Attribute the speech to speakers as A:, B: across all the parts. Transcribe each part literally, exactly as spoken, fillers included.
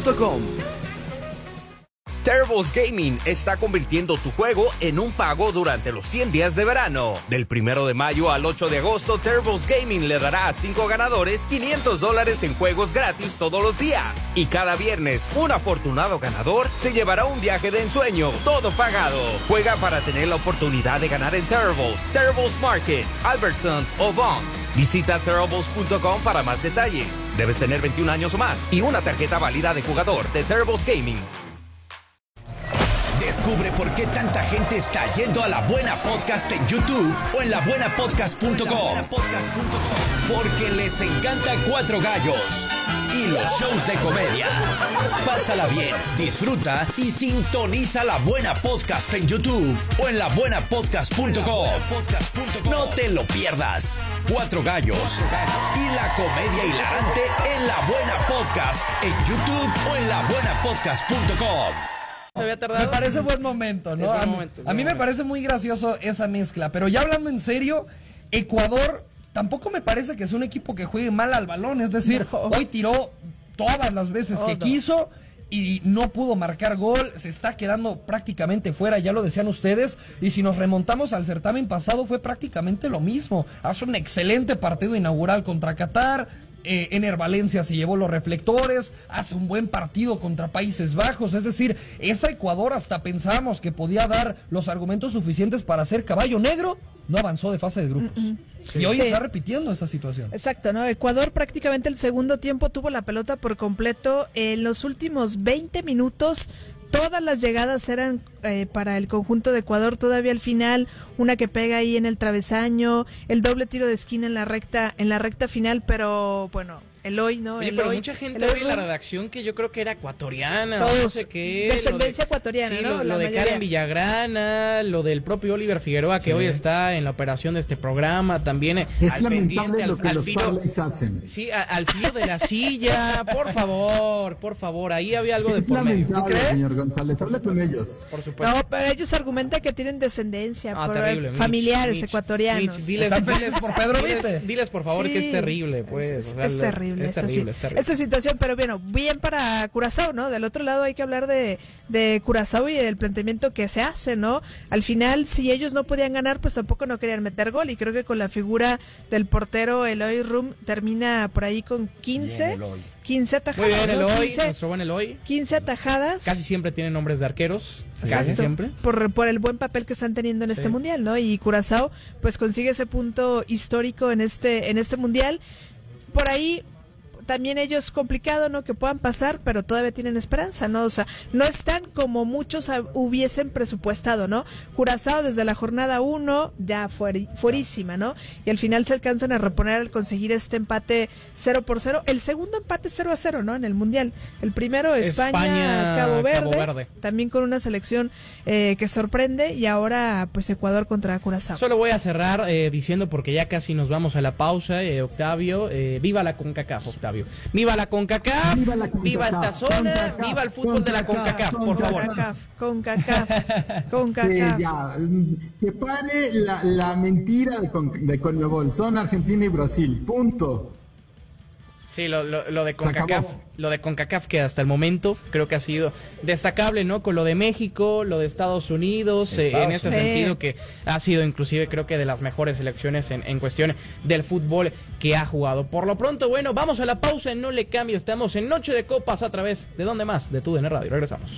A: punto com.
B: Turbo's Gaming está convirtiendo tu juego en un pago durante los cien días de verano. Del primero de mayo al ocho de agosto, Turbo's Gaming le dará a cinco ganadores quinientos dólares en juegos gratis todos los días. Y cada viernes, un afortunado ganador se llevará un viaje de ensueño, todo pagado. Juega para tener la oportunidad de ganar en Turbo's, Turbo's Market, Albertsons o Bonds. Visita Turbo's punto com para más detalles. Debes tener veintiún años o más y una tarjeta válida de jugador de Turbo's Gaming.
C: Descubre por qué tanta gente está yendo a La Buena Podcast en YouTube o en la buena podcast punto com. Porque les encanta Cuatro Gallos y los shows de comedia. Pásala bien, disfruta y sintoniza La Buena Podcast en YouTube o en la buena podcast punto com. No te lo pierdas. Cuatro Gallos y la comedia hilarante en La Buena Podcast en YouTube o en la buena podcast punto com.
D: Me parece buen momento, ¿no?
E: Buen
D: a mí,
E: momento,
D: a mí me parece muy gracioso esa mezcla, pero ya hablando en serio, Ecuador tampoco me parece que es un equipo que juegue mal al balón, es decir, no. Hoy tiró todas las veces oh, que no. quiso y no pudo marcar gol, se está quedando prácticamente fuera, ya lo decían ustedes, y si nos remontamos al certamen pasado fue prácticamente lo mismo. Hace un excelente partido inaugural contra Qatar. Eh, Ener Valencia se llevó los reflectores, hace un buen partido contra Países Bajos, es decir, esa Ecuador hasta pensábamos que podía dar los argumentos suficientes para ser caballo negro, no avanzó de fase de grupos. Mm-mm. Sí. Y hoy sí. está repitiendo esa situación.
F: Exacto, ¿no? Ecuador prácticamente el segundo tiempo tuvo la pelota por completo. En los últimos veinte minutos todas las llegadas eran eh, para el conjunto de Ecuador. Todavía al final una que pega ahí en el travesaño, el doble tiro de esquina en la recta en la recta final, pero bueno, Eloy, ¿no?
E: Oye,
F: Eloy,
E: pero mucha gente hoy en la redacción que yo creo que era ecuatoriana,
F: todos,
E: no sé qué.
F: Descendencia
E: de,
F: ecuatoriana,
E: sí,
F: ¿no?
E: Lo,
F: la
E: lo de
F: mayoría.
E: Karen Villagrana, lo del propio Oliver Figueroa, que sí. hoy está en la operación de este programa, también
G: es
E: al
G: lamentable lo
E: al,
G: que
E: al
G: los
E: filo,
G: parlays hacen.
E: Sí, a, al filo de la silla, por favor, por favor, ahí había algo de
G: es
E: por medio.
G: ¿Tú crees? Señor González, habla con ellos.
E: Por supuesto.
F: No, pero ellos argumentan que tienen descendencia
E: ah,
F: por
E: terrible,
F: familiares
E: Mitch,
F: ecuatorianos.
E: Mitch, diles, diles
D: por Pedro
E: diles,
D: Vite.
E: Diles por favor
F: sí,
E: que es terrible, pues.
F: Es,
E: o sea,
F: es terrible,
E: es
F: esta,
E: terrible,
F: sí,
E: es terrible.
F: esta situación, pero bueno, bien para Curazao, ¿no? Del otro lado hay que hablar de, de Curazao y del planteamiento que se hace, ¿no? Al final, si ellos no podían ganar, pues tampoco no querían meter gol, y creo que con la figura del portero Eloy Rum termina por ahí con quince, bien, quince atajadas.
E: Muy bien, Eloy,
F: quince,
E: nuestro buen Eloy.
F: quince atajadas.
E: Casi siempre tienen nombres de arqueros,
F: Exacto.
E: casi siempre.
F: Por, por el buen papel que están teniendo en sí. este mundial, ¿no? Y Curazao, pues consigue ese punto histórico en este, en este mundial. Por ahí también ellos complicado, ¿no? Que puedan pasar, pero todavía tienen esperanza, ¿no? O sea, no están como muchos hubiesen presupuestado, ¿no? Curazao desde la jornada uno ya fueri, fuerísima, ¿no? Y al final se alcanzan a reponer al conseguir este empate cero por cero. El segundo empate cero a cero, ¿no? En el Mundial. El primero España, España Cabo, Verde, Cabo Verde, también con una selección eh, que sorprende, y ahora pues Ecuador contra Curazao.
E: Solo voy a cerrar eh, diciendo, porque ya casi nos vamos a la pausa, eh, Octavio, eh, viva la CONCACAF, Octavio. Viva la CONCACAF, viva, la CONCACAF, viva esta zona, CONCACAF, viva el fútbol CONCACAF, de la CONCACAF, CONCACAF, por favor.
F: CONCACAF, CONCACAF.
G: Que, ya, que pare la, la mentira de, Con, de CONMEBOL, son Argentina y Brasil, punto.
E: Sí, lo, lo, lo de CONCACAF, lo de CONCACAF que hasta el momento creo que ha sido destacable, ¿no? Con lo de México, lo de Estados Unidos, Estados eh, en este Unidos. sentido que ha sido inclusive creo que de las mejores selecciones en, en cuestión del fútbol que ha jugado. Por lo pronto, bueno, vamos a la pausa, no le cambie, estamos en Noche de Copas a través de ¿Dónde más? De TUDN Radio, regresamos.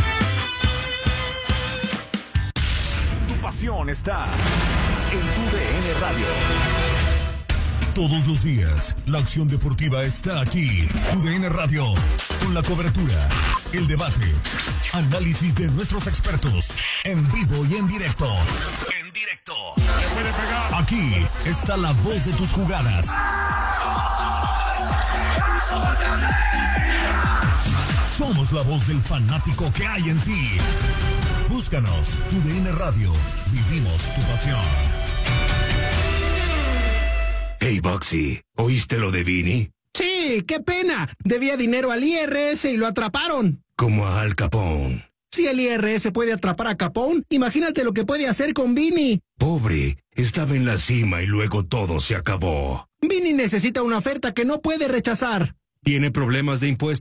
H: Tu pasión está en TUDN Radio.
I: Todos los días, la acción deportiva está aquí. TUDN Radio, con la cobertura, el debate, análisis de nuestros expertos, en vivo y en directo. En directo. Aquí está la voz de tus jugadas. Somos la voz del fanático que hay en ti. Búscanos, TUDN Radio, vivimos tu pasión.
J: Hey, Boxy, ¿oíste lo de Vini?
K: Sí, qué pena. Debía dinero al I R S y lo atraparon.
J: Como a Al Capone.
K: Si el I R S puede atrapar a Capone, imagínate lo que puede hacer con Vini.
J: Pobre, estaba en la cima y luego todo se acabó.
K: Vini necesita una oferta que no puede rechazar.
J: ¿Tiene problemas de impuestos?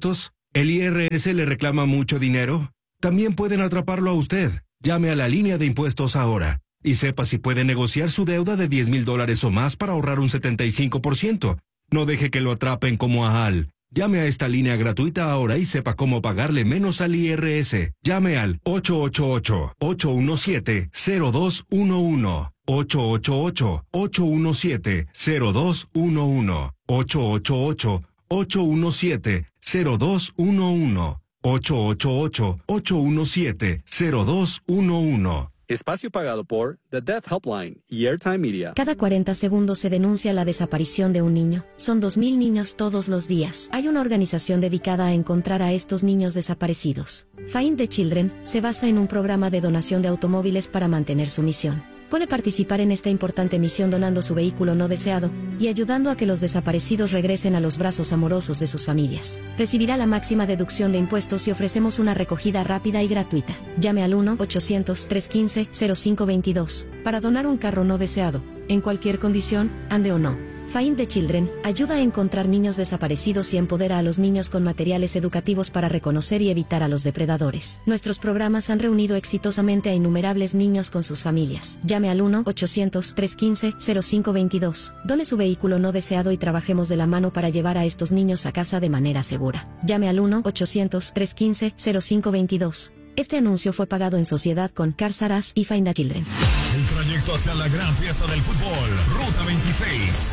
J: ¿El I R S le reclama mucho dinero? También pueden atraparlo a usted. Llame a la línea de impuestos ahora y sepa si puede negociar su deuda de diez mil dólares o más para ahorrar un setenta y cinco por ciento. No deje que lo atrapen como a Al. Llame a esta línea gratuita ahora y sepa cómo pagarle menos al I R S. Llame al ocho ocho ocho, ocho uno siete, cero dos uno uno. ocho ocho ocho, ocho uno siete, cero dos uno uno. ocho ocho ocho, ocho uno siete, cero dos uno uno. ocho ocho ocho, ocho uno siete, cero dos uno uno.
A: Espacio pagado por The Death Helpline y Airtime Media.
L: Cada cuarenta segundos se denuncia la desaparición de un niño. Son dos mil niños todos los días. Hay una organización dedicada a encontrar a estos niños desaparecidos. Find the Children se basa en un programa de donación de automóviles para mantener su misión. Puede participar en esta importante misión donando su vehículo no deseado y ayudando a que los desaparecidos regresen a los brazos amorosos de sus familias. Recibirá la máxima deducción de impuestos y ofrecemos una recogida rápida y gratuita. Llame al uno ochocientos, trescientos quince, cero cinco veintidós para donar un carro no deseado, en cualquier condición, ande o no. Find the Children ayuda a encontrar niños desaparecidos y empodera a los niños con materiales educativos para reconocer y evitar a los depredadores. Nuestros programas han reunido exitosamente a innumerables niños con sus familias. Llame al uno ochocientos, trescientos quince, cero cinco veintidós. Done su vehículo no deseado y trabajemos de la mano para llevar a estos niños a casa de manera segura. Llame al uno ochocientos, trescientos quince, cero cinco veintidós. Este anuncio fue pagado en sociedad con Cars R Us y Find the Children.
I: El trayecto hacia la gran fiesta del fútbol, Ruta veintiséis.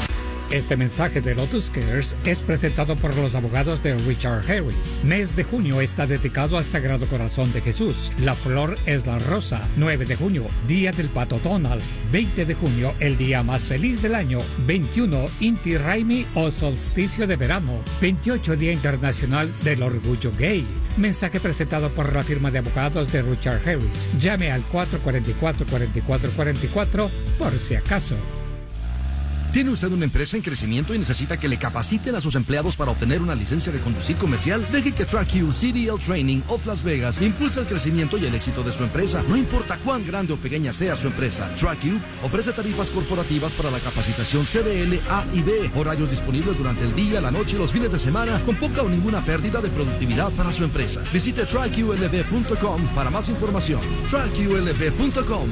M: Este mensaje de Lotus Cares es presentado por los abogados de Richard Harris. Mes de junio está dedicado al Sagrado Corazón de Jesús. La flor es la rosa. nueve de junio, Día del Pato Donald. veinte de junio, el día más feliz del año. veintiuno, Inti Raymi o solsticio de verano. veintiocho, Día Internacional del Orgullo Gay. Mensaje presentado por la firma de abogados de Richard Harris. Llame al cuatro cuatro cuatro, cuatro cuatro cuatro cuatro por si acaso.
N: ¿Tiene usted una empresa en crecimiento y necesita que le capaciten a sus empleados para obtener una licencia de conducir comercial? Deje que TrackU, C D L Training of Las Vegas impulse el crecimiento y el éxito de su empresa. No importa cuán grande o pequeña sea su empresa, TrackU ofrece tarifas corporativas para la capacitación C D L, A y B. Horarios disponibles durante el día, la noche y los fines de semana con poca o ninguna pérdida de productividad para su empresa. Visite track U L V punto com para más información. track U L V punto com.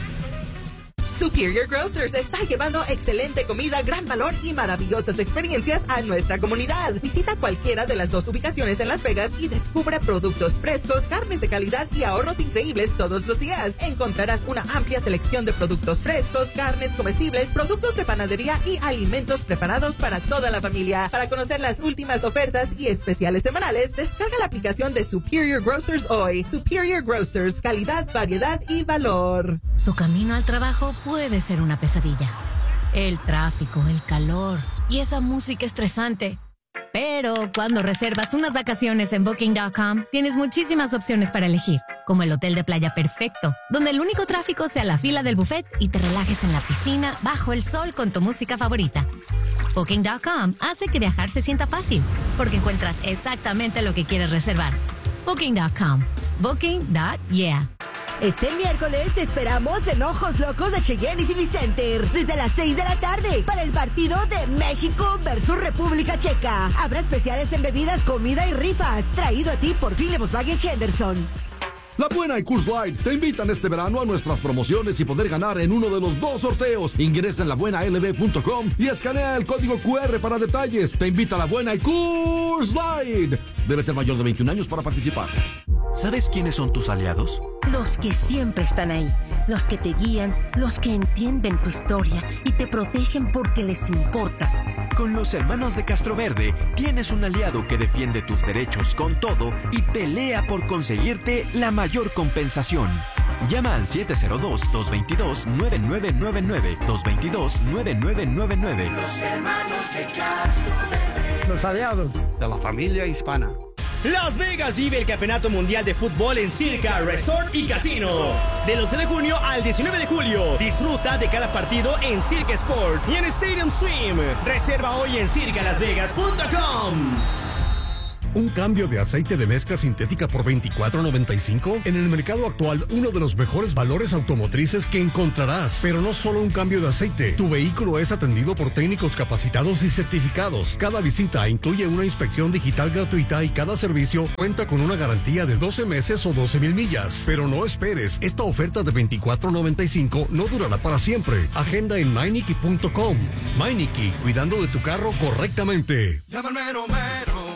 O: Superior Grocers está llevando excelente comida, gran valor y maravillosas experiencias a nuestra comunidad. Visita cualquiera de las dos ubicaciones en Las Vegas y descubre productos frescos, carnes de calidad y ahorros increíbles todos los días. Encontrarás una amplia selección de productos frescos, carnes comestibles, productos de panadería y alimentos preparados para toda la familia. Para conocer las últimas ofertas y especiales semanales, descarga la aplicación de Superior Grocers hoy. Superior Grocers, calidad, variedad y valor.
P: Tu camino al trabajo puede ser una pesadilla. El tráfico, el calor y esa música estresante. Pero cuando reservas unas vacaciones en Booking punto com, tienes muchísimas opciones para elegir, como el hotel de playa perfecto, donde el único tráfico sea la fila del buffet y te relajes en la piscina bajo el sol con tu música favorita. Booking punto com hace que viajar se sienta fácil, porque encuentras exactamente lo que quieres reservar. Booking punto com. Booking punto yeah.
Q: Este miércoles te esperamos en Ojos Locos de Cheyenne y Civic Center desde las seis de la tarde para el partido de México versus República Checa. Habrá especiales en bebidas, comida y rifas. Traído a ti por Philip Volkswagen Henderson.
N: La Buena y Coors Light te invitan este verano a nuestras promociones y poder ganar en uno de los dos sorteos. Ingresa en la buena L V punto com y escanea el código Q R para detalles. Te invita a La Buena y Coors Light. Debes ser mayor de veintiún años para participar.
R: ¿Sabes quiénes son tus aliados?
S: Los que siempre están ahí, los que te guían, los que entienden tu historia y te protegen porque les importas.
R: Con los hermanos de Castroverde tienes un aliado que defiende tus derechos con todo y pelea por conseguirte la mayor compensación. Llama al siete cero dos, dos dos dos, nueve nueve nueve nueve, dos dos dos, nueve nueve nueve nueve.
T: Los hermanos de Castroverde.
U: Los aliados de la familia hispana.
V: Las Vegas vive el Campeonato Mundial de Fútbol en Circa Resort y Casino. Del once de junio al diecinueve de julio. Disfruta de cada partido en Circa Sport y en Stadium Swim. Reserva hoy en circa las vegas punto com.
B: ¿Un cambio de aceite de mezcla sintética por veinticuatro noventa y cinco? En el mercado actual, uno de los mejores valores automotrices que encontrarás. Pero no solo un cambio de aceite. Tu vehículo es atendido por técnicos capacitados y certificados. Cada visita incluye una inspección digital gratuita y cada servicio cuenta con una garantía de doce meses o doce mil millas. Pero no esperes, esta oferta de veinticuatro noventa y cinco no durará para siempre. Agenda en Meineke punto com. Meineke, cuidando de tu carro correctamente.
T: Llama al mero mero.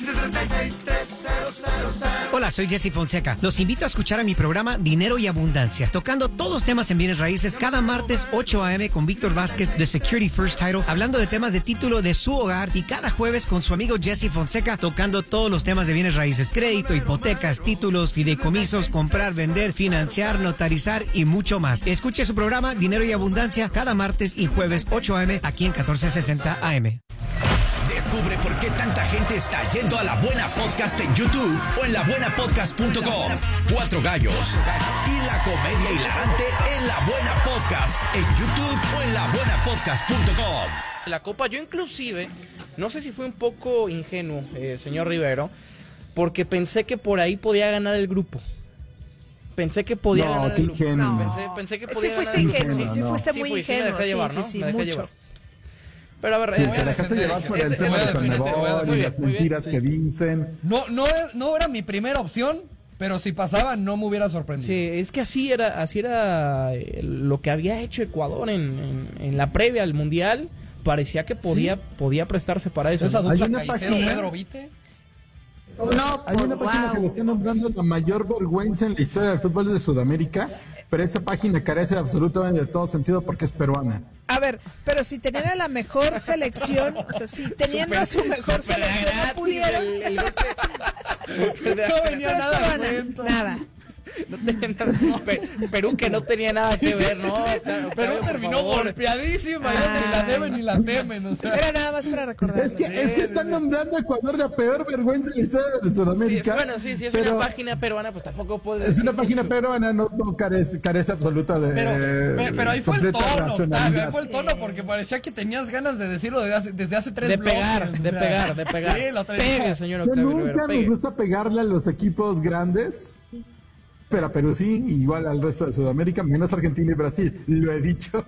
C: Hola, soy Jesse Fonseca. Los invito a escuchar a mi programa Dinero y Abundancia, tocando todos los temas en bienes raíces cada martes ocho a eme con Víctor Vázquez de Security First Title, hablando de temas de título de su hogar, y cada jueves con su amigo Jesse Fonseca tocando todos los temas de bienes raíces: crédito, hipotecas, títulos, fideicomisos, comprar, vender, financiar, notarizar y mucho más. Escuche su programa Dinero y Abundancia cada martes y jueves ocho a eme aquí en catorce sesenta A M.
W: Descubre por qué tanta gente está yendo a La Buena Podcast en YouTube o en la buena podcast punto com. Cuatro gallos y la comedia hilarante en La Buena Podcast en YouTube o en la buena podcast punto com.
E: La Copa, yo inclusive, no sé si fue un poco ingenuo, eh, señor Rivero, porque pensé que por ahí podía ganar el grupo. Pensé que podía
G: no,
E: ganar
G: qué
E: el grupo.
G: ingenuo.
E: No, pensé, pensé que podía
F: sí
E: ganar
F: fuiste
E: el grupo.
F: ingenuo, sí,
G: no.
F: fuiste
E: Sí
F: muy
E: fui, sí me
F: ingenuo,
E: dejé llevar,
F: sí,
E: ¿no?
F: sí, sí,
E: Me dejé
F: mucho.
E: llevar. Pero a ver,
G: Sí,
E: eh,
G: te dejaste llevar por el
E: ese-
G: tema
E: ese-
G: de Conmebol
E: muy
G: y
E: bien,
G: las
E: muy bien.
G: mentiras que dicen.
D: No, no, no era mi primera opción, pero si pasaba no me hubiera sorprendido.
E: Sí, es que así era, así era eh, lo que había hecho Ecuador en, en, en la previa al Mundial. Parecía que podía,
D: Sí.
E: podía prestarse para eso.
D: Esa
E: ¿no?
D: dupla
G: Hay una
D: Caicedo,
G: página-
D: Pedro Vite.
Q: No,
G: Hay una
Q: pues,
G: página que
Q: wow.
G: le está nombrando la mayor vergüenza en la historia del fútbol de Sudamérica, pero esta página carece absolutamente de todo sentido porque es peruana.
F: A ver, pero si tenían a la mejor selección, o sea, si teniendo
E: Super-
F: a su mejor
E: super
F: selección
E: gratis
F: no pudieron.
E: el- el golpe.
D: No venía
F: Pero es
D: nada
F: peruana,
D: de cuento.
F: nada.
E: No tenía nada- Pe- Perú que no tenía nada que ver, ¿no? Octavio,
D: Pero
E: por
D: terminó
E: favor.
D: golpeadísima, ya ni la deben ni la temen. O sea.
F: Era nada más para recordar.
G: Es que, es que están nombrando a Ecuador la peor vergüenza en la historia de
E: Sí, es-
G: Sudamérica.
E: bueno, sí, sí, es
G: pero
E: una página peruana, pues tampoco puede
G: es una página peruana, no, no carece, carece absoluta de
D: Pero, pe- pero ahí fue el
G: completa
D: tono, Octavio,
G: racionalidad.
D: ahí fue el tono, porque parecía que tenías ganas de decirlo desde hace, desde hace tres
E: De
D: bloques.
E: pegar, de
D: o sea.
E: pegar, de pegar.
D: Sí, lo traía.
E: Pegue, señor
G: Yo
E: Octavio
G: nunca
E: Rivero,
G: me
E: pegue.
G: gusta pegarle a los equipos grandes, pero a Perú sí, igual al resto de Sudamérica, menos Argentina y Brasil, lo he dicho.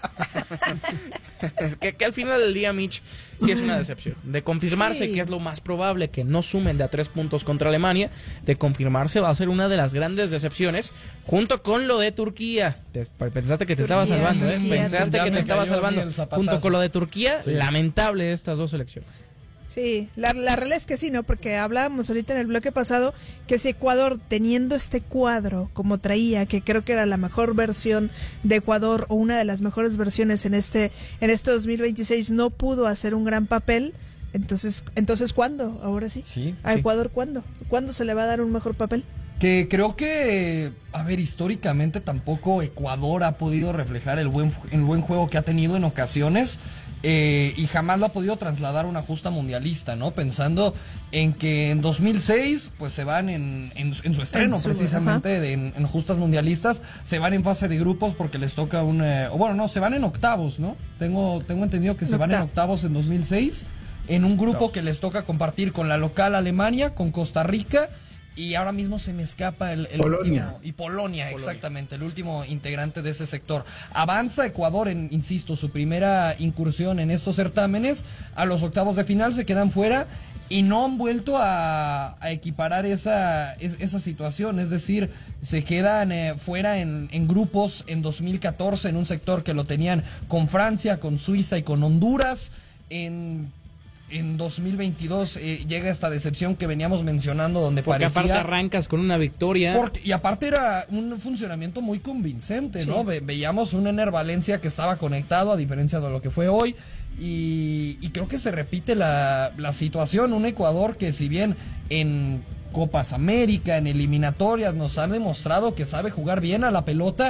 E: que, que al final del día, Mitch, sí es una decepción. De confirmarse
F: Sí.
E: que es lo más probable que no sumen de a tres puntos contra Alemania, de confirmarse va a ser una de las grandes decepciones, junto con lo de Turquía. Te- pensaste que te estaba
F: Turquía,
E: salvando, ¿eh?
F: Turquía,
E: Pensaste
D: Turquía.
E: que te
D: Me
E: estaba
D: cayó a mí
E: salvando.
D: el zapatazo.
E: Junto con lo de Turquía,
D: Sí.
E: lamentable estas dos selecciones.
F: Sí, la, la realidad es que sí, ¿no? Porque hablábamos ahorita en el bloque pasado que si Ecuador, teniendo este cuadro como traía, que creo que era la mejor versión de Ecuador o una de las mejores versiones en este en este dos mil veintiséis, no pudo hacer un gran papel, entonces, entonces ¿cuándo? Ahora sí.
D: Sí,
F: ¿A
E: sí.
F: Ecuador cuándo? ¿Cuándo se le va a dar un mejor papel?
D: Que creo que, a ver, históricamente tampoco Ecuador ha podido reflejar el buen, el buen juego que ha tenido en ocasiones. Eh, y jamás lo ha podido trasladar a una justa mundialista, ¿no? Pensando en que en dos mil seis, pues se van en, en, en su estreno,
F: En su-
D: precisamente, de- en, en justas mundialistas, se van en fase de grupos porque les toca un... eh, o bueno, no, se van en octavos, ¿no? Tengo, tengo entendido que se van en octavos en dos mil seis, en un grupo que les toca compartir con la local Alemania, con Costa Rica, y ahora mismo se me escapa el, el
G: Polonia.
D: último. Y Polonia, exactamente, el último integrante de ese sector. Avanza Ecuador en, insisto, su primera incursión en estos certámenes. A los octavos de final se quedan fuera y no han vuelto a, a equiparar esa, es- esa situación. Es decir, se quedan eh, fuera en, en grupos en dos mil catorce, en un sector que lo tenían con Francia, con Suiza y con Honduras. En En dos mil veintidós eh, llega esta decepción que veníamos mencionando, donde
E: Porque
D: parecía...
E: aparte arrancas con una victoria.
D: Porque- y aparte era un funcionamiento muy convincente,
E: Sí.
D: ¿no? Ve- veíamos un Ener Valencia que estaba conectado, a diferencia de lo que fue hoy. Y, y creo que se repite la, la situación. Un Ecuador que, si bien en Copas América, en eliminatorias, nos ha demostrado que sabe jugar bien a la pelota,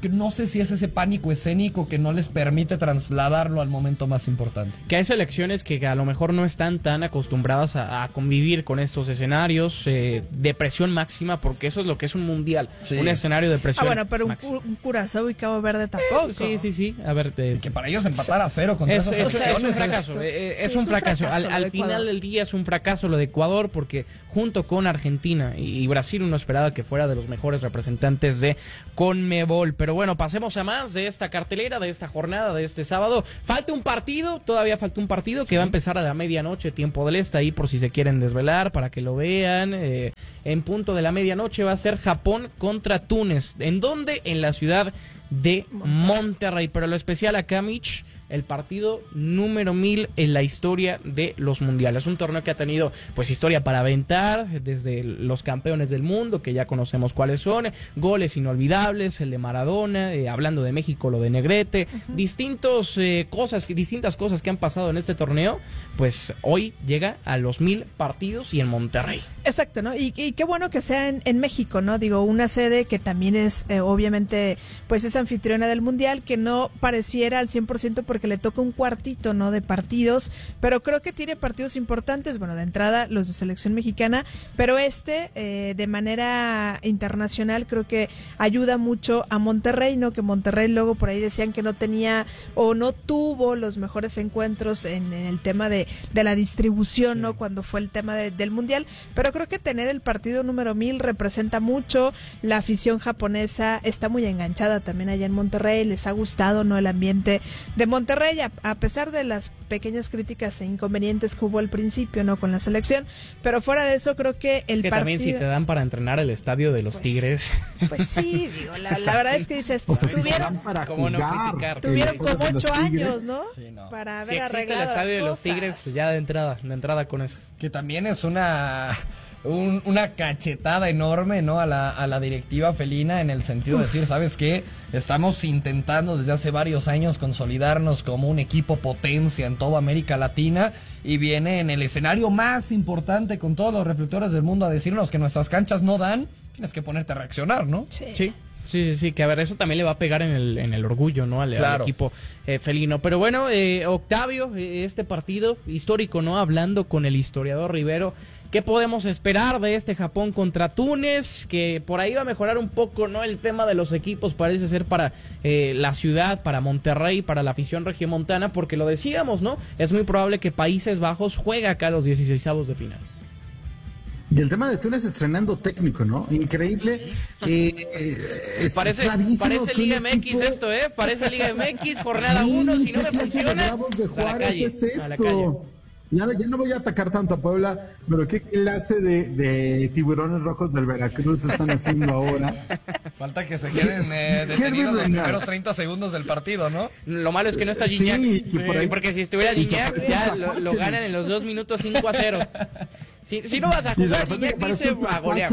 D: que no sé si es ese pánico escénico que no les permite trasladarlo al momento más importante.
E: Que hay selecciones que a lo mejor no están tan acostumbradas a, a convivir con estos escenarios eh, de presión máxima, porque eso es lo que es un mundial, sí. un escenario de presión.
F: Ah, bueno, pero un,
E: máxima.
F: un Curazao y Cabo Verde tampoco.
E: Sí, sí, sí. A ver, te...
D: que para ellos empatar a cero contra
E: es,
D: esas
E: es, es un fracaso.
F: Es,
E: es,
F: sí,
E: es un
F: es
E: fracaso.
F: Un fracaso
E: al al final del día es un fracaso lo de Ecuador, porque junto con Argentina y Brasil uno esperaba que fuera de los mejores representantes de CONMEBOL. Pero bueno, pasemos a más de esta cartelera, de esta jornada, de este sábado. Falta un partido, todavía falta un partido sí. que va a empezar a la medianoche, tiempo del este, ahí por si se quieren desvelar, para que lo vean. Eh, en punto de la medianoche va a ser Japón contra Túnez. ¿En dónde? En la ciudad de Monterrey. Pero lo especial acá, Mitch, el partido número mil en la historia de los mundiales. Un torneo que ha tenido pues historia para aventar, desde los campeones del mundo, que ya conocemos cuáles son, goles inolvidables, el de Maradona, eh, hablando de México, lo de Negrete, uh-huh. distintos eh, cosas, distintas cosas que han pasado en este torneo, pues hoy llega a los mil partidos y en Monterrey.
F: Exacto, ¿no? Y, y qué bueno que sea en, en México, ¿no? Digo, una sede que también es, eh, obviamente, pues es anfitriona del Mundial, que no pareciera al cien por ciento porque le toca un cuartito, ¿no? De partidos, pero creo que tiene partidos importantes, bueno, de entrada los de selección mexicana, pero este, eh, de manera internacional, creo que ayuda mucho a Monterrey, ¿no? Que Monterrey luego por ahí decían que no tenía o no tuvo los mejores encuentros en, en el tema de, de la distribución, sí. ¿no? Cuando fue el tema de, del Mundial, pero creo que tener el partido número mil representa mucho. La afición japonesa está muy enganchada también allá en Monterrey, les ha gustado, ¿no? El ambiente de Monterrey, a, a pesar de las pequeñas críticas e inconvenientes que hubo al principio, ¿no? Con la selección, pero fuera de eso creo que el
E: es que
F: partido...
E: también si te dan para entrenar el estadio de los pues, Tigres.
F: Pues sí, digo, la, la verdad es que dices, o sea, tuvieron,
E: para ¿cómo no criticar?
F: Tuvieron como ocho años, ¿no? Sí, no. Para haber
E: si
F: arreglado
E: el estadio
F: las
E: de los
F: cosas.
E: Tigres, pues ya de entrada, de entrada con eso.
D: Que también es una... Un, una cachetada enorme, ¿no? A la, a la directiva felina, en el sentido de decir, ¿sabes qué? Estamos intentando desde hace varios años consolidarnos como un equipo potencia en toda América Latina, y viene en el escenario más importante con todos los reflectores del mundo a decirnos que nuestras canchas no dan. Tienes que ponerte a reaccionar, ¿no?
F: Sí.
E: Sí. Sí, sí, sí, que a ver, eso también le va a pegar en el, en el orgullo, ¿no? Al,
D: claro.
E: al equipo eh, felino. Pero bueno, eh, Octavio, eh, este partido histórico, ¿no? Hablando con el historiador Rivero, ¿qué podemos esperar de este Japón contra Túnez? Que por ahí va a mejorar un poco, ¿no? El tema de los equipos parece ser para eh, la ciudad, para Monterrey, para la afición regiomontana, porque lo decíamos, ¿no? Es muy probable que Países Bajos juegue acá los dieciseisavos de final.
G: Y el tema de Túnez estrenando técnico, ¿no? Increíble. Eh, eh, es,
E: parece
G: es
E: parece Liga M X equipo... esto, ¿eh? Parece Liga M X, jornada uno, sí, si no me funciona,
G: de Juárez, a la calle, es esto? A la calle. Ya, ya no voy a atacar tanto a Puebla, pero ¿qué clase de, de tiburones rojos del Veracruz están haciendo ahora?
D: Falta que se queden eh, detenidos los primeros treinta segundos del partido, ¿no?
E: Lo malo es que no está Gignac. Sí, sí, sí, porque si estuviera Gignac, ya lo, lo ganan en los dos minutos cinco a cero. Si, si no vas a jugar, Gignac dice a golear.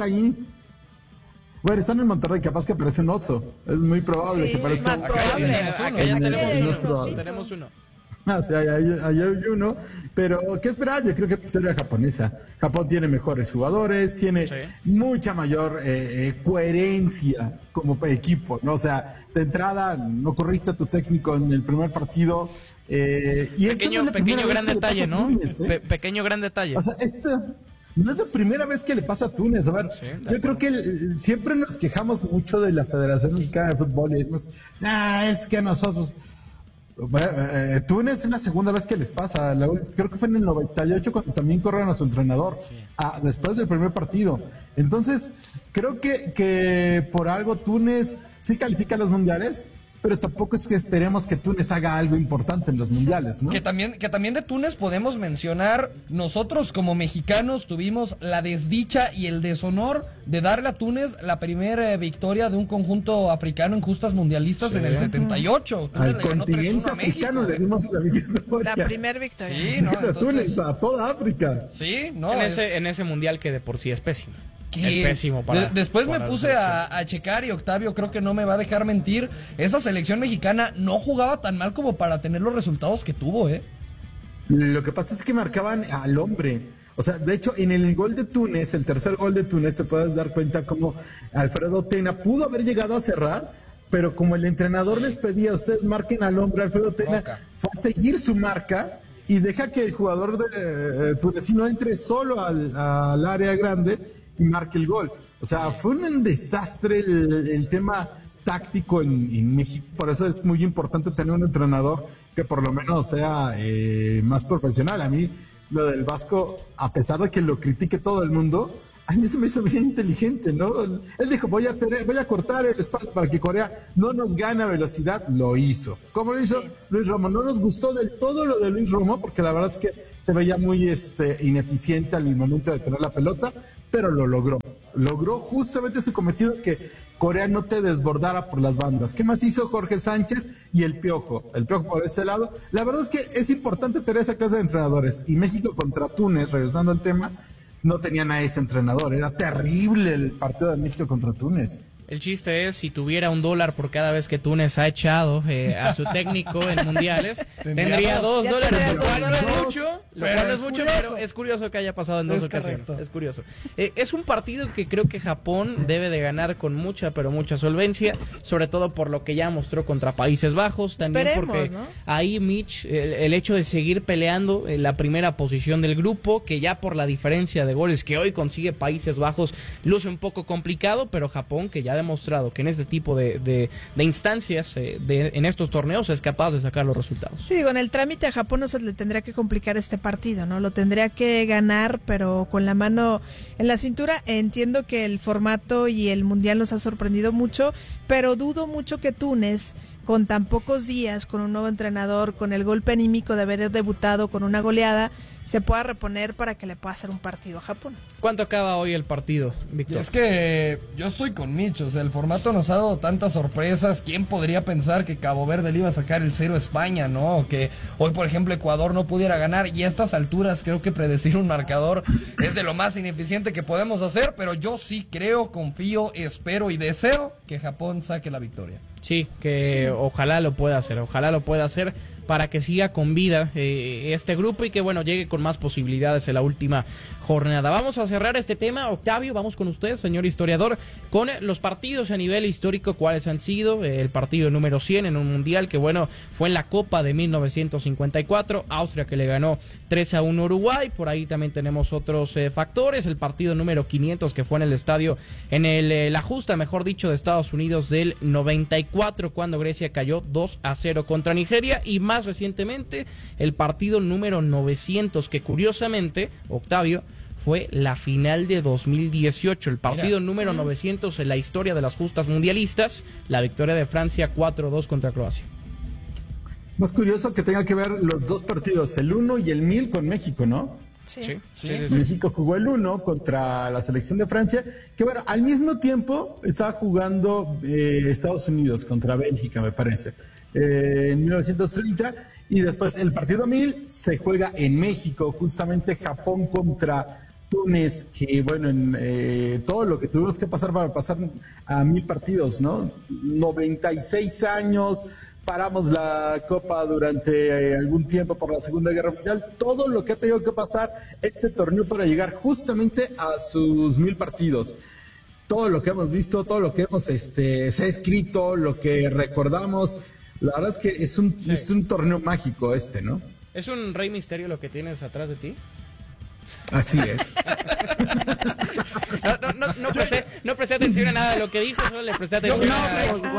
G: Bueno, están en Monterrey, capaz que aparece un oso. Es muy probable
F: sí,
G: que aparezca.
F: Es más probable.
E: Acá, acá ya tenemos uno. Sí, tenemos uno.
G: Ah, sí, hay, hay, hay uno, pero ¿qué esperar? Yo creo que victoria japonesa. Japón tiene mejores jugadores, tiene sí. mucha mayor eh, eh, coherencia como equipo, ¿no? O sea, de entrada no corriste a tu técnico en el primer partido. Eh, y
E: pequeño, no pequeño gran detalle, ¿no? Túnez, ¿eh? Pe pequeño gran detalle.
G: O sea, esto no es la primera vez que le pasa a Túnez. A ver, sí, yo creo que el, siempre nos quejamos mucho de la Federación Mexicana de Fútbol y decimos, ah, es que nosotros... Bueno, eh, Túnez es la segunda vez que les pasa. La, creo que fue en el noventa y ocho cuando también corrieron a su entrenador, sí. ah, después del primer partido. Entonces, creo que, que por algo Túnez sí califica a los mundiales, pero tampoco es que esperemos que Túnez haga algo importante en los mundiales, ¿no?
D: Que también, que también de Túnez podemos mencionar, nosotros como mexicanos tuvimos la desdicha y el deshonor de darle a Túnez la primera eh, victoria de un conjunto africano en justas mundialistas sí. en el setenta y ocho. Túnez
G: Al le ganó tres uno a México. Le dimos la victoria.
F: La primera victoria.
D: Sí, no, entonces...
G: Túnez, a toda África.
D: Sí, no.
E: En,
D: es...
E: ese, en ese mundial que de por sí es pésimo.
D: ¿Qué?
E: Es pésimo para,
D: de después
E: para
D: me puse a, a checar y Octavio creo que no me va a dejar mentir. Esa selección mexicana no jugaba tan mal como para tener los resultados que tuvo, ¿eh?
G: Lo que pasa es que marcaban al hombre. O sea, de hecho, en el gol de Túnez, el tercer gol de Túnez, te puedes dar cuenta cómo Alfredo Tena pudo haber llegado a cerrar, pero como el entrenador sí. les pedía, ustedes marquen al hombre, Alfredo Tena Roca. fue a seguir su marca y deja que el jugador de, eh, tunecino entre solo al, al área grande y marque el gol. O sea, fue un desastre el, el tema táctico en, en México, por eso es muy importante tener un entrenador que por lo menos sea eh, más profesional. A mí lo del Vasco, a pesar de que lo critique todo el mundo, a mí se me hizo bien inteligente, ¿no? Él dijo, voy a tener, voy a cortar el espacio para que Corea no nos gane a velocidad. Lo hizo. ¿Cómo lo hizo? Sí. Luis Romo. No nos gustó del todo lo de Luis Romo, porque la verdad es que se veía muy este, ineficiente al momento de tener la pelota, pero lo logró. Logró justamente su cometido, que Corea no te desbordara por las bandas. ¿Qué más hizo Jorge Sánchez y el Piojo? El Piojo por ese lado. La verdad es que es importante tener esa clase de entrenadores. Y México contra Túnez, regresando al tema, no tenían a ese entrenador. Era terrible el partido de México contra Túnez.
E: El chiste es, si tuviera un dólar por cada vez que Túnez ha echado eh, a su técnico en mundiales, tendría dos dólares, lo cual no es mucho, lo cual no es mucho, pero es curioso que haya pasado en dos es ocasiones. Correcto. Es curioso. Eh, es un partido que creo que Japón debe de ganar con mucha, pero mucha solvencia, sobre todo por lo que ya mostró contra Países Bajos, también Esperemos, porque ¿no? ahí Mitch, el, el hecho de seguir peleando en la primera posición del grupo, que ya por la diferencia de goles que hoy consigue Países Bajos, luce un poco complicado, pero Japón, que ya demostrado que en este tipo de, de, de instancias, eh, de, en estos torneos, es capaz de sacar los resultados.
F: Sí, con el trámite a Japón no se le tendría que complicar este partido, ¿no? Lo tendría que ganar, pero con la mano en la cintura. Entiendo que el formato y el mundial nos ha sorprendido mucho, pero dudo mucho que Túnez, con tan pocos días, con un nuevo entrenador, con el golpe anímico de haber debutado con una goleada, se pueda reponer para que le pueda hacer un partido a Japón.
E: ¿Cuánto acaba hoy el partido, Víctor?
D: Es que yo estoy con Mitch, o sea, el formato nos ha dado tantas sorpresas. ¿Quién podría pensar que Cabo Verde le iba a sacar el cero a España, no? O que hoy, por ejemplo, Ecuador no pudiera ganar, y a estas alturas creo que predecir un marcador es de lo más ineficiente que podemos hacer, pero yo sí creo, confío, espero y deseo que Japón saque la victoria.
E: Sí, que sí. ojalá lo pueda hacer, ojalá lo pueda hacer para que siga con vida eh, este grupo y que, bueno, llegue con más posibilidades en la última jornada. Vamos a cerrar este tema. Octavio, vamos con usted, señor historiador, con los partidos a nivel histórico, cuáles han sido. Eh, el partido número cien en un mundial que, bueno, fue en la Copa de mil novecientos cincuenta y cuatro, Austria, que le ganó tres a uno a Uruguay. Por ahí también tenemos otros eh, factores. El partido número quinientos, que fue en el estadio, en el, eh, la justa, mejor dicho, de Estados Unidos del noventa y cuatro, cuando Grecia cayó dos a cero contra Nigeria. Y más recientemente, el partido número novecientos, que curiosamente, Octavio, fue la final de dos mil dieciocho, el partido Mira. número novecientos en la historia de las justas mundialistas, la victoria de Francia cuatro a dos contra Croacia.
G: Más curioso que tenga que ver los dos partidos, el uno y el mil con México, ¿no?
F: Sí.
E: Sí, sí,
G: sí,
E: sí.
G: México jugó el uno contra la selección de Francia, que bueno, al mismo tiempo estaba jugando eh, Estados Unidos contra Bélgica, me parece, eh, en mil novecientos treinta, y después el partido mil se juega en México, justamente Japón contra Túnez, que bueno, en eh, todo lo que tuvimos que pasar para pasar a mil partidos, ¿no? noventa y seis años, paramos la Copa durante eh, algún tiempo por la Segunda Guerra Mundial, todo lo que ha tenido que pasar este torneo para llegar justamente a sus mil partidos. Todo lo que hemos visto, todo lo que hemos este, se ha escrito, lo que recordamos, la verdad es que es un, sí. es un torneo mágico este, ¿no?
E: ¿Es un Rey Misterio lo que tienes atrás de ti?
G: Así es.
E: No, no, no, no, presté, no presté atención a nada de lo que dijo, solo le presté atención
F: no,
E: a...
F: pues,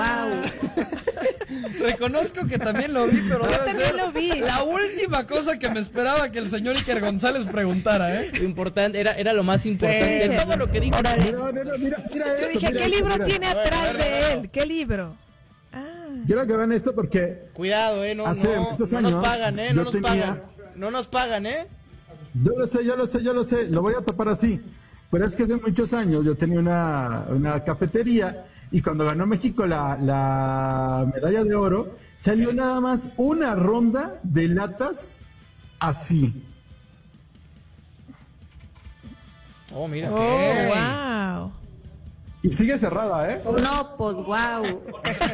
F: wow.
D: Reconozco que también lo vi, pero
F: Yo
D: debe
F: también
D: ser
F: lo vi.
D: la última cosa que me esperaba que el señor Iker González preguntara, ¿eh?
E: Lo importante, era, era lo más importante de todo lo que dijo.
G: Ahora, no, no, no, mira, mira
F: Yo
G: esto,
F: dije,
G: mira
F: ¿qué
G: esto,
F: libro
G: mira.
F: tiene
E: A ver,
F: atrás
E: a ver, a ver,
F: de
E: a ver.
F: él? ¿Qué libro? Ah.
G: Quiero que vean esto porque
E: Cuidado, eh, no,
G: hace
E: no,
G: muchos
E: no
G: años
E: nos pagan, eh, no
G: yo
E: nos
G: tenía-
E: pagan. No nos pagan, eh.
G: yo lo sé, yo lo sé, yo lo sé, lo voy a tapar así. Pero es que hace muchos años yo tenía una, una cafetería y cuando ganó México la, la medalla de oro, salió nada más una ronda de latas así.
E: Oh, mira.
F: Oh,
E: qué-
F: wow.
G: Y sigue cerrada, ¿eh?
H: No, pues wow.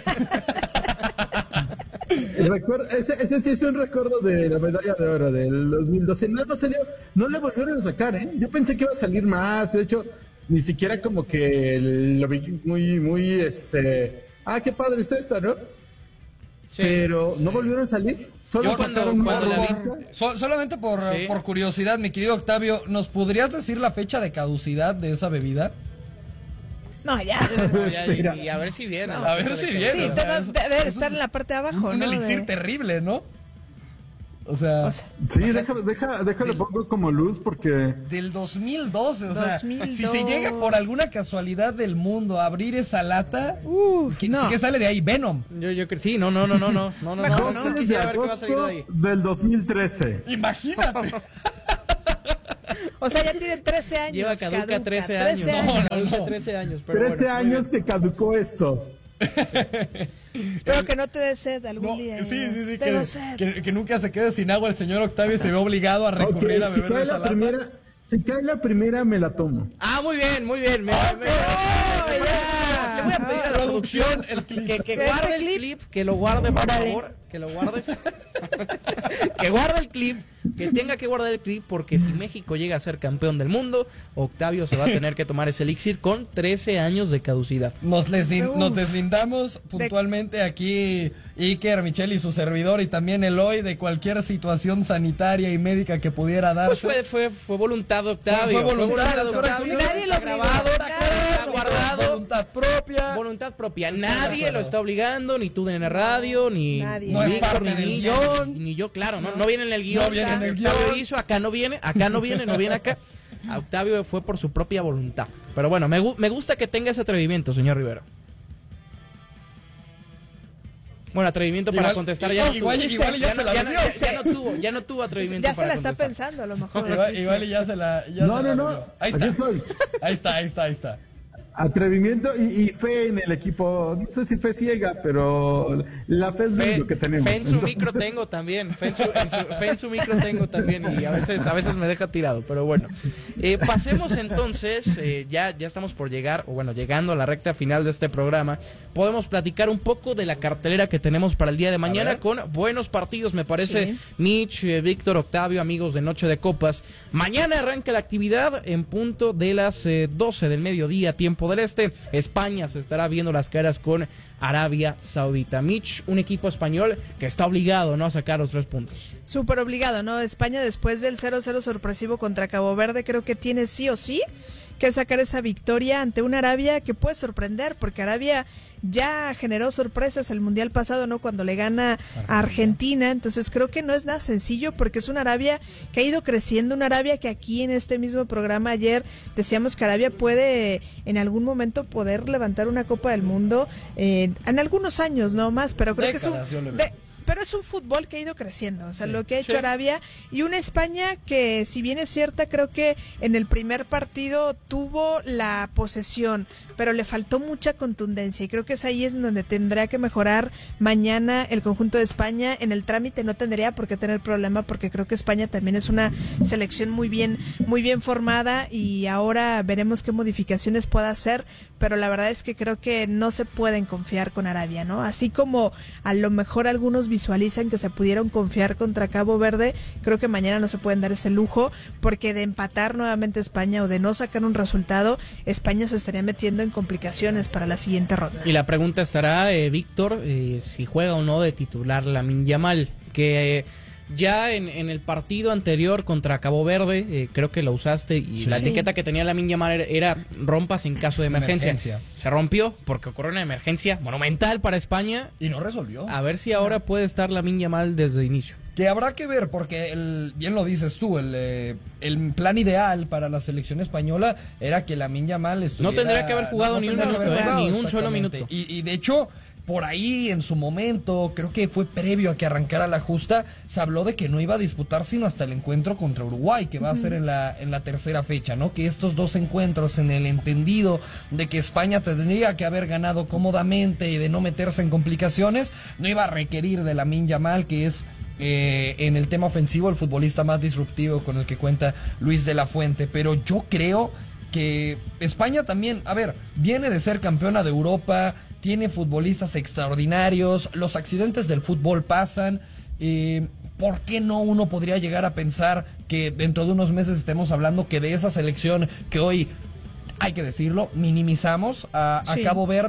G: El recuerdo, ese, ese sí es un recuerdo de la medalla de oro del dos mil doce. No, no salió, no le volvieron a sacar, ¿eh? Yo pensé que iba a salir más. De hecho, ni siquiera como que lo vi muy, muy, este, ah, qué padre está esta, ¿no?
E: Sí,
G: pero
E: sí.
G: no volvieron a salir. Solo
E: Yo cuando-
G: sacaron
E: cuando
G: una
E: la vi-
G: rolita.
D: So- solamente por,
E: Sí.
D: por curiosidad, mi querido Octavio, ¿nos podrías decir la fecha de caducidad de esa bebida?
F: No, ya.
E: No, ya, y, y a ver si viene.
D: A ver si viene.
F: Sí,
D: o sea,
F: todo
D: eso-
F: debe
D: eso
F: estar
D: es
F: en la parte de abajo,
D: un
F: ¿no?
D: elixir
F: De-
D: terrible, ¿no? O sea,
F: O sea,
G: Sí, déjalo, deja, déjalo pongo como luz porque...
D: del dos mil doce, o sea,
F: dos mil dos.
D: si se llega por alguna casualidad del mundo a abrir esa lata, ¿qué,
F: no.
D: ¿qué sale de ahí? Venom.
E: Yo, yo creo, sí, no, no, no, no, no, no, no,
F: Mejor
E: no,
G: doce
E: no,
G: de
E: quisiera ver qué va a salir de
G: agosto
E: ahí.
G: del dos mil trece.
D: Imagínate.
F: O sea, ya tiene trece años.
E: Lleva caduca,
F: caduca,
E: trece años.
F: trece
E: No,
F: años.
E: caduca trece años, pero
G: trece
E: bueno, muy
G: años
E: bien.
G: que caducó esto.
F: Espero que no te dé sed algún
D: No,
F: día.
D: sí, sí, sí,
F: Tengo
D: que,
F: sed.
D: que, que nunca se quede sin agua el señor Octavio y se ve obligado a recurrir
G: Ok,
D: a
G: si
D: beber de
G: cae
D: esa
G: la
D: lata.
G: primera, si cae la primera me la tomo.
E: Ah, muy bien, muy bien. Me, me- me- le voy a pedir a la producción el clip. Que, que
F: ¿Qué
E: guarde
F: clip?
E: el clip, que lo guarde, por
F: Órale.
E: favor. Que lo guarde. Que guarde el clip. Que tenga que guardar el clip, porque si México llega a ser campeón del mundo, Octavio se va a tener que tomar ese elixir con trece años de caducidad.
D: Nos, deslin-
F: Uf.
D: nos deslindamos puntualmente aquí Iker, Michelle y su servidor, y también Eloy, de cualquier situación sanitaria y médica que pudiera
E: Pues
D: darse.
E: fue, fue, fue voluntad de Octavio.
D: Fue voluntad de
E: de
D: Octavio.
F: Nadie lo
E: Está
F: obligó.
E: grabado,
F: Nadie
E: está guardado.
D: Voluntad propia.
E: Voluntad propia.
D: Estoy de
E: Nadie
D: acuerdo.
E: lo está obligando, ni tú de N Radio, ni,
F: Nadie.
E: ni
D: No es
E: Víctor,
D: parte
E: ni,
D: del
E: ni
D: guión.
E: yo, ni yo, claro, no, no viene en el guión.
D: No viene en el
E: Octavio
D: guión.
E: hizo, acá no viene, acá no viene, no viene acá. A Octavio fue por su propia voluntad. Pero bueno, me, gu- me gusta que tenga ese atrevimiento, señor Rivera. Bueno, atrevimiento para
D: Igual-
E: contestar
D: igual-
E: ya no
D: igual-
E: tuvo.
D: igual ya se la
E: ya, no-
D: bebió.
E: ya no tuvo, ya no tuvo atrevimiento
F: Ya se
E: para
F: la está
E: contestar.
F: pensando a lo mejor.
D: Igual, igual y ya se la. ya
G: No,
D: se
G: no,
D: la
G: no.
D: bebió. Ahí
G: Aquí
D: está.
G: estoy.
D: Ahí está, ahí está, ahí está.
G: Atrevimiento y, y fe en el equipo. No sé si fe ciega, pero la fe es lo
E: Fe,
G: único que tenemos.
E: fe en su
G: Entonces-
E: micro tengo también, fe en su, en su- fe en su micro tengo también y a veces, a veces me deja tirado, pero bueno. Eh, pasemos entonces, eh, ya, ya estamos por llegar, o bueno, llegando a la recta final de este programa, podemos platicar un poco de la cartelera que tenemos para el día de mañana
D: ver.
E: con buenos partidos, me parece,
F: Sí.
E: Mitch, eh, Víctor, Octavio, amigos de Noche de Copas. Mañana arranca la actividad en punto de las eh, doce del mediodía, tiempo del este. España se estará viendo las caras con Arabia Saudita. Mitch, un equipo español que está obligado, ¿no?, a sacar los tres puntos.
F: Súper obligado, ¿no? España, después del cero cero sorpresivo contra Cabo Verde, creo que tiene sí o sí que sacar esa victoria ante una Arabia que puede sorprender, porque Arabia ya generó sorpresas el Mundial pasado, ¿no? Cuando le gana a Argentina, entonces creo que no es nada sencillo, porque es una Arabia que ha ido creciendo, una Arabia que aquí en este mismo programa ayer decíamos que Arabia puede en algún momento poder levantar una Copa del Mundo, eh, en algunos años, no más, pero creo
D: Décadas,
F: que
D: yo
F: es
D: le
F: un...
D: veo.
F: de- pero es un fútbol que ha ido creciendo, o sea,
D: Sí.
F: lo que ha hecho
E: Sí.
F: Arabia, y una España que, si bien es cierta, creo que en el primer partido tuvo la posesión, pero le faltó mucha contundencia, y creo que es ahí es donde tendrá que mejorar mañana el conjunto de España. En el trámite no tendría por qué tener problema, porque creo que España también es una selección muy bien, muy bien formada, y ahora veremos qué modificaciones pueda hacer, pero la verdad es que creo que no se pueden confiar con Arabia, ¿no? Así como a lo mejor algunos visualizan que se pudieron confiar contra Cabo Verde, creo que mañana no se pueden dar ese lujo, porque de empatar nuevamente España o de no sacar un resultado, España se estaría metiendo en complicaciones para la siguiente ronda.
E: Y la pregunta estará, eh, Víctor, eh, si juega o no de titular Lamine Yamal, que... Eh, ya en, en el partido anterior contra Cabo Verde, eh, creo que lo usaste, y
D: Sí.
E: la
D: Sí.
E: etiqueta que tenía Lamine Yamal era, era rompas en caso de emergencia.
D: Emergencia.
E: Se rompió porque ocurrió una emergencia monumental para España.
D: Y no resolvió.
E: A ver si ahora puede estar Lamine Yamal desde el inicio.
D: Que habrá que ver, porque el, bien lo dices tú, el, eh, el plan ideal para la selección española era que Lamine Yamal estuviera...
E: No tendría que haber jugado ni un
D: tendría que
E: minuto,
D: haber
E: eh,
D: jugado,
E: ni un solo
D: exactamente.
E: minuto.
D: Y, y de hecho, por ahí en su momento, creo que fue previo a que arrancara la justa, se habló de que no iba a disputar sino hasta el encuentro contra Uruguay, que va a ser en la, en la tercera fecha, ¿no? Que estos dos encuentros, en el entendido de que España tendría que haber ganado cómodamente y de no meterse en complicaciones, no iba a requerir de Lamine Yamal, que es... Eh, en el tema ofensivo, el futbolista más disruptivo con el que cuenta Luis de la Fuente. Pero yo creo que España también, a ver, viene de ser campeona de Europa, tiene futbolistas extraordinarios, los accidentes del fútbol pasan. Eh, ¿Por qué no uno podría llegar a pensar que dentro de unos meses estemos hablando que de esa selección que hoy, hay que decirlo, minimizamos a, a
F: Sí.
D: Cabo Verde,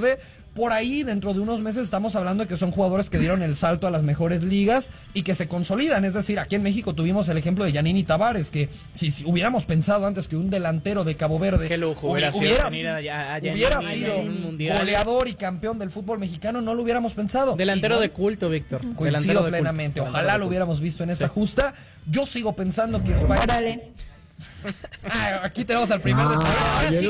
D: por ahí dentro de unos meses estamos hablando de que son jugadores que dieron el salto a las mejores ligas y que se consolidan. Es decir, aquí en México tuvimos el ejemplo de Giannini Tavares, que si, si hubiéramos pensado antes que un delantero de Cabo Verde
E: Qué lujo hubiera,
D: hubiera,
E: sido a, a, a
D: hubiera sido
E: un mundial.
D: goleador y campeón del fútbol mexicano, no lo hubiéramos pensado.
E: Delantero
D: Igual,
E: de culto, Víctor.
D: Coincido plenamente.
E: Culto.
D: Ojalá lo hubiéramos visto en esta sí. justa. Yo sigo pensando que España... Órale. Ah, aquí tenemos al primer
E: ah, ahora sí,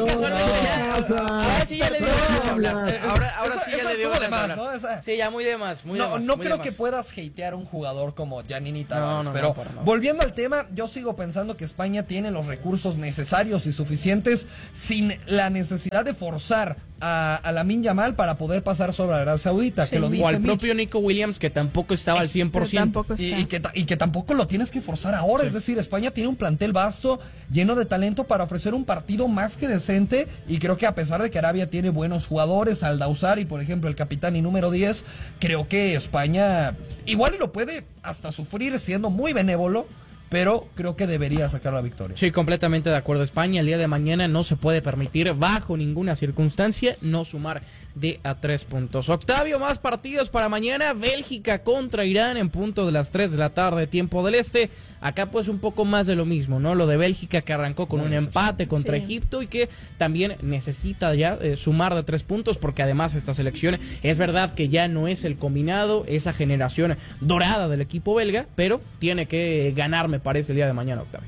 E: ahora sí ya le dio de hablar. Ahora, ahora sí ya le dio de
D: más, ¿no? Esa...
E: Sí, ya muy de más, muy
D: no,
E: de más.
D: No
E: muy
D: creo
E: de
D: que
E: más.
D: puedas hatear a un jugador como Giannini Tavares,
E: no, no,
D: pero
E: no, no,
D: volviendo al tema, yo sigo pensando que España tiene los recursos necesarios y suficientes sin la necesidad de forzar a, a Lamine Yamal para poder pasar sobre Arabia Saudita, sí. que lo dice
E: o al
D: Mitch.
E: propio Nico Williams, que tampoco estaba al cien por ciento.
D: Y, y, que, y que tampoco lo tienes que forzar ahora, sí. es decir, España tiene un plantel vasto, lleno de talento para ofrecer un partido más que decente, y creo que a pesar de que Arabia tiene buenos jugadores, Aldausari, por ejemplo, el capitán y número diez, creo que España igual lo puede hasta sufrir siendo muy benévolo, pero creo que debería sacar la victoria.
E: Sí, completamente de acuerdo. España el día de mañana no se puede permitir, bajo ninguna circunstancia, no sumar de a tres puntos. Octavio, más partidos para mañana. Bélgica contra Irán en punto de las tres de la tarde, tiempo del este. Acá pues un poco más de lo mismo, ¿no? Lo de Bélgica, que arrancó con un empate contra sí. Egipto y que también necesita ya eh, sumar de tres puntos, porque además esta selección, es verdad que ya no es el combinado, esa generación dorada del equipo belga, pero tiene que ganar, me parece, el día de mañana, Octavio.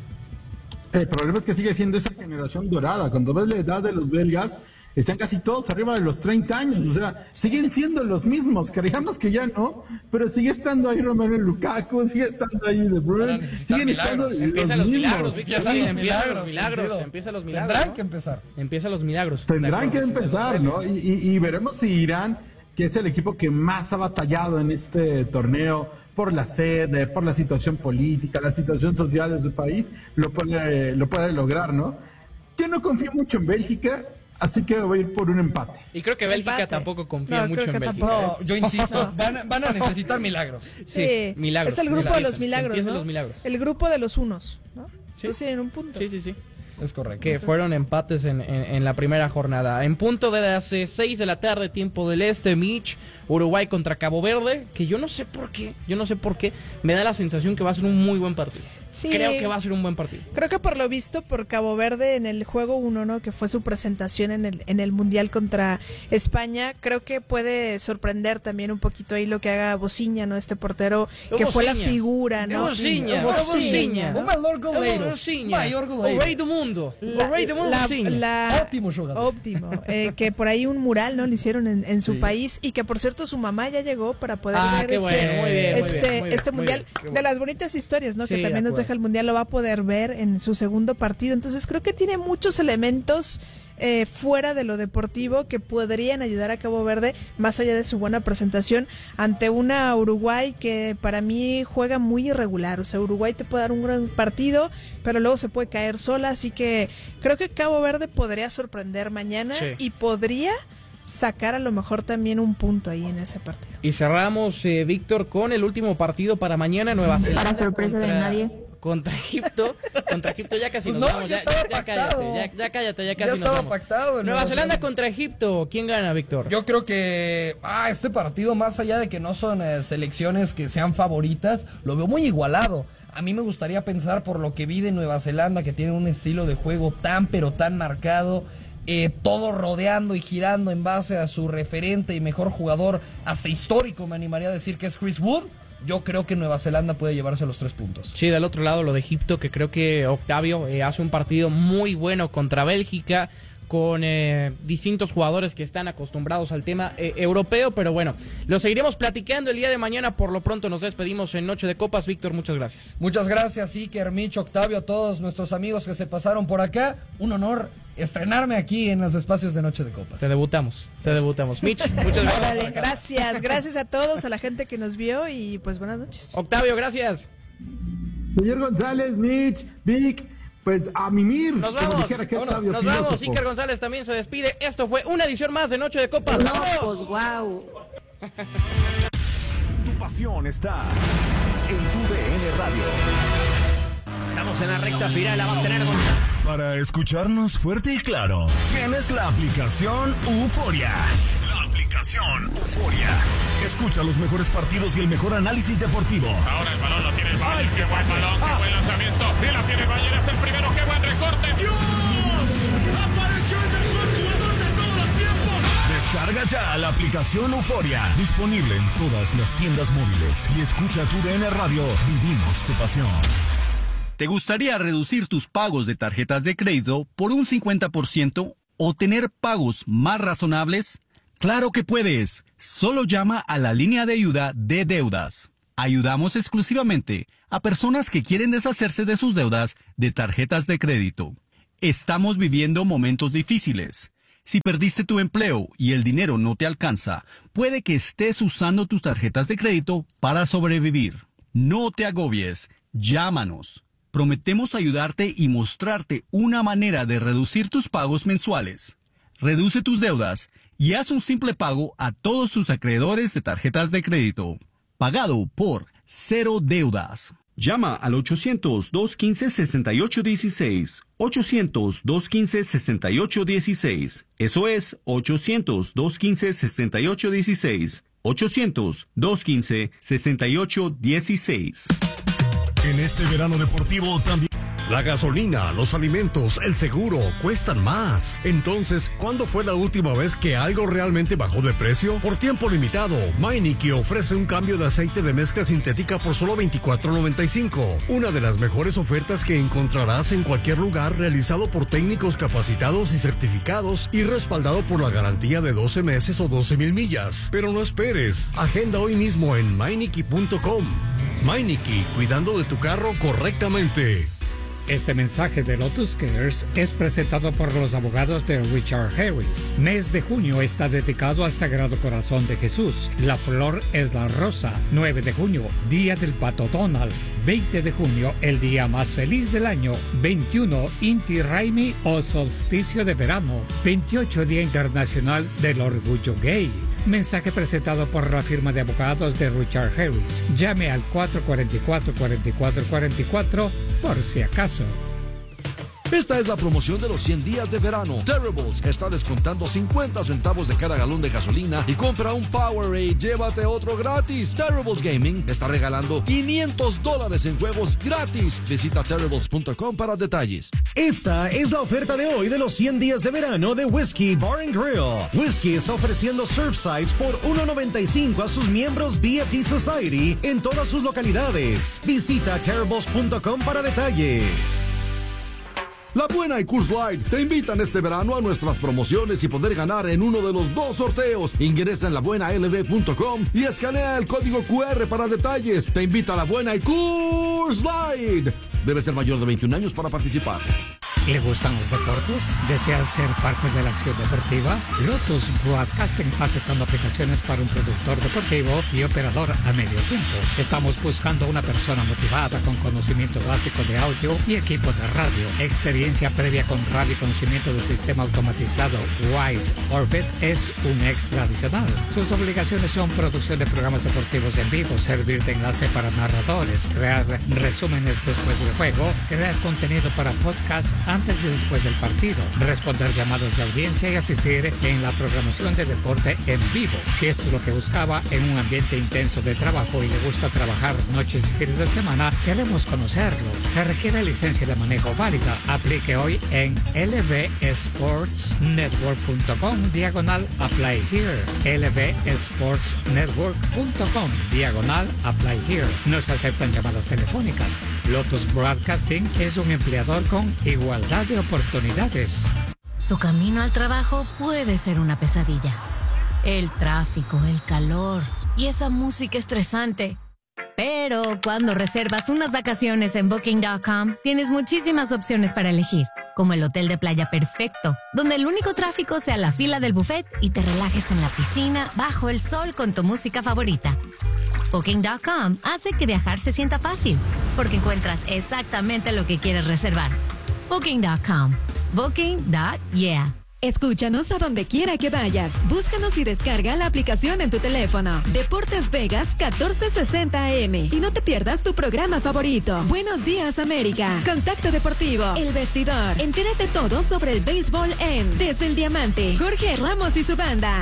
G: El problema es que sigue siendo esa generación dorada. Cuando ves la edad de los belgas, están casi todos arriba de los treinta años, o sea, siguen siendo los mismos. Creíamos que ya no, pero sigue estando ahí Romelu Lukaku, sigue estando ahí De Bruyne, siguen estando los,
E: empiezan los
G: mismos.
E: milagros, Víctor, sí, empiezan los milagros, empiezan los milagros.
D: Tendrán
E: ¿no?
D: que empezar.
E: Empiezan los milagros.
G: Tendrán que empezar, ¿no? Y, y, y veremos si Irán, que es el equipo que más ha batallado en este torneo, por la sede, por la situación política, la situación social de su país, lo puede, lo puede lograr, ¿no? Yo no confío mucho en Bélgica, así que voy a ir por un empate.
E: Y creo que Bélgica empate. tampoco confía
F: no,
E: mucho en Bélgica.
D: No, yo insisto, van, van a necesitar milagros.
F: Sí, sí, milagros. Es el grupo milagros. de los milagros, ¿no?
E: los milagros.
F: El grupo de los unos, ¿no?
E: Sí.
F: Entonces en un punto.
E: Sí, sí, sí.
D: Es correcto.
E: Que fueron empates en, en, en la primera jornada. En punto de las seis de la tarde, tiempo del este, Mitch, Uruguay contra Cabo Verde, que yo no sé por qué, yo no sé por qué, me da la sensación que va a ser un muy buen partido.
F: Sí,
E: creo que va a ser un buen partido.
F: Creo que por lo visto por Cabo Verde en el juego uno, ¿no? Que fue su presentación en el en el Mundial contra España, creo que puede sorprender también un poquito ahí lo que haga Bociña, ¿no? Este portero que fue la figura, ¿no?
E: Bociña, Bociña,
D: o maior goleiro,
E: maior goleiro, o rei do mundo, o rei do mundo,
F: Bociña.
D: Óptimo jugador.
F: Óptimo, eh, que por ahí un mural, ¿no? Le hicieron en, en su sí. país, y que por cierto su mamá ya llegó para poder
E: ah,
F: ver
E: qué
F: este,
E: bueno, muy bien,
F: este,
E: muy bien, muy bien,
F: este
E: muy
F: Mundial,
E: bien,
F: de las bonitas historias, ¿no?
E: Sí,
F: que también nos deja el Mundial, lo va a poder ver en su segundo partido. Entonces creo que tiene muchos elementos eh, fuera de lo deportivo que podrían ayudar a Cabo Verde, más allá de su buena presentación ante una Uruguay que para mí juega muy irregular. O sea, Uruguay te puede dar un gran partido, pero luego se puede caer sola, así que creo que Cabo Verde podría sorprender mañana sí. y podría sacar a lo mejor también un punto ahí en ese partido.
E: Y cerramos, eh, Víctor, con el último partido para mañana, Nueva Zelanda.
H: Para sorpresa
E: contra...
H: de nadie.
E: Contra Egipto, contra Egipto ya casi
D: pues
E: nos
D: no,
E: vamos,
D: ya,
E: ya,
D: ya,
E: ya cállate, ya, ya cállate, ya casi
D: ya
E: nos
D: estaba
E: vamos.
D: Pactado
E: Nueva, Nueva Zelanda contra Egipto, ¿quién gana, Víctor?
D: Yo creo que ah, este partido, más allá de que no son eh, selecciones que sean favoritas, lo veo muy igualado. A mí me gustaría pensar, por lo que vi de Nueva Zelanda, que tiene un estilo de juego tan pero tan marcado, eh, todo rodeando y girando en base a su referente y mejor jugador, hasta histórico me animaría a decir que es Chris Wood. Yo creo que Nueva Zelanda puede llevarse los tres puntos.
E: Sí, del otro lado lo de Egipto, que creo que Octavio eh, hace un partido muy bueno contra Bélgica, con eh, distintos jugadores que están acostumbrados al tema eh, europeo, pero bueno, lo seguiremos platicando el día de mañana. Por lo pronto nos despedimos en Noche de Copas. Víctor, muchas gracias.
D: Muchas gracias, Iker, Mitch, Octavio, a todos nuestros amigos que se pasaron por acá. Un honor estrenarme aquí en los espacios de Noche de Copas.
E: Te debutamos, te debutamos. Mitch, muchas gracias.
F: Vale, gracias, gracias a todos, a la gente que nos vio, y pues buenas noches.
E: Octavio, gracias.
G: Señor González, Mitch, Vic, pues a mimir.
E: Nos vamos,
G: vámonos,
E: nos vamos. Iker González también se despide. Esto fue una edición más de Noche de Copas.
H: No, pues wow.
I: Tu pasión está en tu D N Radio.
V: Estamos en la recta final, la va a tener González.
I: Para escucharnos fuerte y claro, tienes la aplicación Euforia. La aplicación Estación Euforia. Escucha los mejores partidos y el mejor análisis deportivo.
H: Ahora el balón lo tiene el Bayern. Qué buen balón, qué buen lanzamiento. Y la tiene el Bayern, es el primero. Qué buen recorte.
I: ¡Dios! ¡Apareció el mejor jugador de todos los tiempos! Descarga ya la aplicación Euforia. Disponible en todas las tiendas móviles. Y escucha tu D N Radio. Vivimos tu pasión.
A: ¿Te gustaría reducir tus pagos de tarjetas de crédito por un cincuenta por ciento o tener pagos más razonables? ¡Claro que puedes! Solo llama a la línea de ayuda de deudas. Ayudamos exclusivamente a personas que quieren deshacerse de sus deudas de tarjetas de crédito. Estamos viviendo momentos difíciles. Si perdiste tu empleo y el dinero no te alcanza, puede que estés usando tus tarjetas de crédito para sobrevivir. No te agobies. Llámanos. Prometemos ayudarte y mostrarte una manera de reducir tus pagos mensuales. Reduce tus deudas y haz un simple pago a todos tus acreedores de tarjetas de crédito. Pagado por Cero Deudas. Llama al ochocientos, dos quince, sesenta y ocho dieciséis. ochocientos, dos quince, sesenta y ocho dieciséis. Eso es ochocientos, dos quince, sesenta y ocho dieciséis. ochocientos, dos quince, sesenta y ocho dieciséis.
I: En este verano deportivo también...
B: La gasolina, los alimentos, el seguro cuestan más. Entonces, ¿cuándo fue la última vez que algo realmente bajó de precio? Por tiempo limitado, Meineke ofrece un cambio de aceite de mezcla sintética por solo veinticuatro noventa y cinco. Una de las mejores ofertas que encontrarás en cualquier lugar, realizado por técnicos capacitados y certificados y respaldado por la garantía de doce meses o doce mil millas. Pero no esperes. Agenda hoy mismo en Meineke punto com. Meineke, cuidando de tu carro correctamente.
M: Este mensaje de Lotus Cares es presentado por los abogados de Richard Harris. Mes de junio está dedicado al Sagrado Corazón de Jesús. La flor es la rosa. nueve de junio, Día del Pato Donald. veinte de junio, el día más feliz del año. veintiuno, Inti Raymi o solsticio de verano. veintiocho, Día Internacional del Orgullo Gay. Mensaje presentado por la firma de abogados de Richard Harris. Llame al cuatro cuatro cuatro, cuatro cuatro cuatro cuatro por si acaso.
N: Esta es la promoción de los cien días de verano. Terribles está descontando cincuenta centavos de cada galón de gasolina y compra un Powerade y llévate otro gratis. Terribles Gaming está regalando quinientos dólares en juegos gratis. Visita terribles punto com para detalles.
J: Esta es la oferta de hoy de los cien días de verano de Whiskey Bar and Grill. Whiskey está ofreciendo Surfsides por uno noventa y cinco a sus miembros B F T Society en todas sus localidades. Visita terribles punto com para detalles.
N: La Buena y Coors Light te invitan este verano a nuestras promociones y poder ganar en uno de los dos sorteos. Ingresa en la buena l b punto com y escanea el código Q R para detalles. Te invita a La Buena y Coors Light. Debe ser mayor de veintiún años para participar.
M: ¿Le gustan los deportes? ¿Desea ser parte de la acción deportiva? Lotus Broadcasting está aceptando aplicaciones para un productor deportivo y operador a medio tiempo. Estamos buscando una persona motivada con conocimiento básico de audio y equipo de radio. Experiencia previa con radio y conocimiento del sistema automatizado Wide Orbit es un extra adicional. Sus obligaciones son producción de programas deportivos en vivo, servir de enlace para narradores, crear resúmenes después del juego, crear contenido para podcast antes y después del partido, responder llamados de audiencia y asistir en la programación de deporte en vivo. Si esto es lo que buscaba en un ambiente intenso de trabajo y le gusta trabajar noches y fines de semana, queremos conocerlo. Se requiere licencia de manejo válida. Aplique hoy en l v sports network punto com diagonal apply here. l v sports network punto com diagonal apply here. No se aceptan llamadas telefónicas. Lotus Broadcasting es un empleador con igualdad de oportunidades.
P: Tu camino al trabajo puede ser una pesadilla. El tráfico, el calor y esa música estresante. Pero cuando reservas unas vacaciones en booking punto com, tienes muchísimas opciones para elegir, como el hotel de playa perfecto, donde el único tráfico sea la fila del buffet y te relajes en la piscina bajo el sol con tu música favorita. booking punto com hace que viajar se sienta fácil, porque encuentras exactamente lo que quieres reservar. booking punto com. Booking. Yeah.
K: Escúchanos a donde quiera que vayas. Búscanos y descarga la aplicación en tu teléfono. Deportes Vegas catorce sesenta A M. Y no te pierdas tu programa favorito. Buenos días, América. Contacto Deportivo. El Vestidor. Entérate todo sobre el béisbol en Desde el Diamante. Jorge Ramos y su banda.